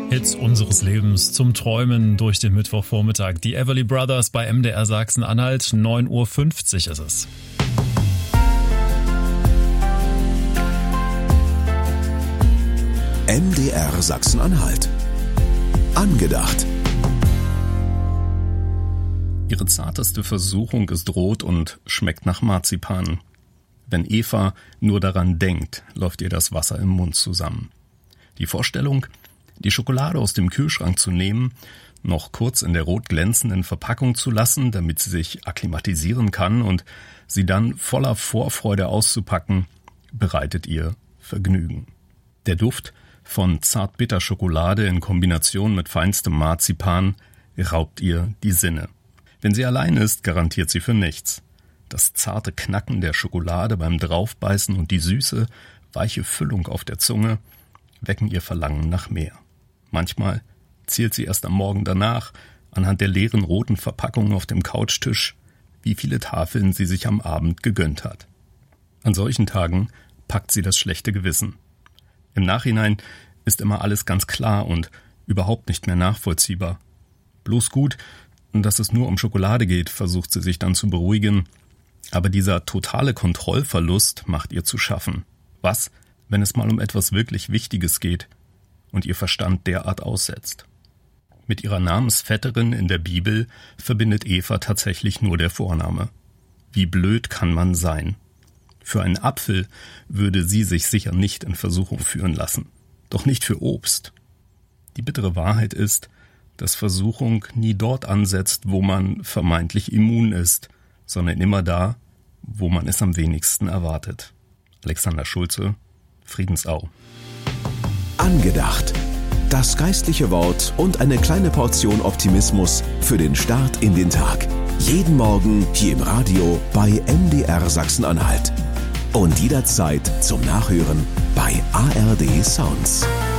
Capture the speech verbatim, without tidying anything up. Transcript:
Hits unseres Lebens zum Träumen durch den Mittwochvormittag. Die Everly Brothers bei M D R Sachsen-Anhalt, neun Uhr fünfzig ist es. M D R Sachsen-Anhalt. Angedacht. Ihre zarteste Versuchung ist rot und schmeckt nach Marzipan. Wenn Eva nur daran denkt, läuft ihr das Wasser im Mund zusammen. Die Vorstellung, die Schokolade aus dem Kühlschrank zu nehmen, noch kurz in der rot glänzenden Verpackung zu lassen, damit sie sich akklimatisieren kann und sie dann voller Vorfreude auszupacken, bereitet ihr Vergnügen. Der Duft von Zartbitterschokolade in Kombination mit feinstem Marzipan raubt ihr die Sinne. Wenn sie allein ist, garantiert sie für nichts. Das zarte Knacken der Schokolade beim Draufbeißen und die süße, weiche Füllung auf der Zunge wecken ihr Verlangen nach mehr. Manchmal zählt sie erst am Morgen danach, anhand der leeren roten Verpackung auf dem Couchtisch, wie viele Tafeln sie sich am Abend gegönnt hat. An solchen Tagen packt sie das schlechte Gewissen. Im Nachhinein ist immer alles ganz klar und überhaupt nicht mehr nachvollziehbar. Bloß gut, dass es nur um Schokolade geht, versucht sie sich dann zu beruhigen. Aber dieser totale Kontrollverlust macht ihr zu schaffen. Was, wenn es mal um etwas wirklich Wichtiges geht und ihr Verstand derart aussetzt? Mit ihrer Namensvetterin in der Bibel verbindet Eva tatsächlich nur der Vorname. Wie blöd kann man sein? Für einen Apfel würde sie sich sicher nicht in Versuchung führen lassen. Doch nicht für Obst. Die bittere Wahrheit ist, dass Versuchung nie dort ansetzt, wo man vermeintlich immun ist, sondern immer da, wo man es am wenigsten erwartet. Alexander Schulze, Friedensau. Angedacht. Das geistliche Wort und eine kleine Portion Optimismus für den Start in den Tag. Jeden Morgen hier im Radio bei M D R Sachsen-Anhalt. Und jederzeit zum Nachhören bei A R D Sounds.